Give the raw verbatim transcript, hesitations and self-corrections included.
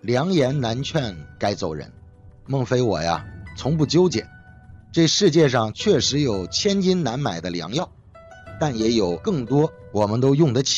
良言难劝该走人。孟非我呀，从不纠结。这世界上确实有千金难买的良药，但也有更多我们都用得起